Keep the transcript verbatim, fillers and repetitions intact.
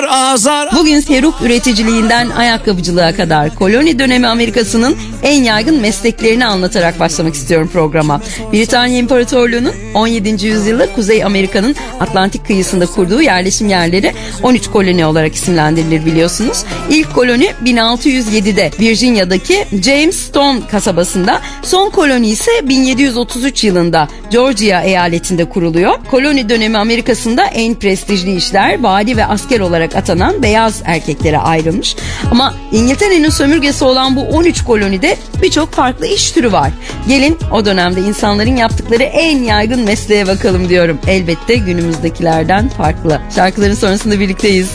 azar. Bugün seruk üreticiliğinden ayakkabıcılığa kadar koloni dönemi Amerika'sının en yaygın mesleklerini anlatarak başlamak istiyorum programa. Britanya İmparatorluğu'nun on yedinci yüzyılda Kuzey Amerika'nın Atlantik kıyısında kurduğu yerleşim yerleri on üç koloni olarak isimlendirilir biliyorsunuz. İlk koloni bin altı yüz yedide Virginia'daki Jamestown kasabasında, son koloni ise bin yedi yüz otuz üç yılında Georgia eyaletinde kuruluyor. Koloni dönemi Amerika'sında en prestijli işler vali ve asker olarak atanan beyaz erkeklere ayrılmış. Ama İngiltere'nin sömürgesi olan bu on üç kolonide birçok farklı iş türü var. Gelin o dönemde insanların yaptıkları en yaygın mesleğe bakalım diyorum. Elbette günümüzdekilerden farklı. Şarkıların sonrasında birlikteyiz.